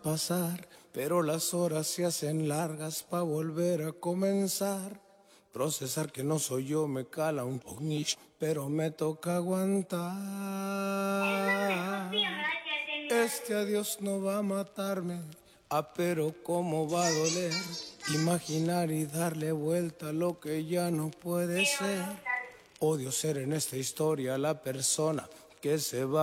pasar, pero las horas se hacen largas pa' volver a comenzar. Procesar que no soy yo me cala un poquillo, pero me toca aguantar. Este adiós no va a matarme, pero cómo va a doler. Imaginar y darle vuelta a lo que ya no puede ser. Odio ser en esta historia la persona que se va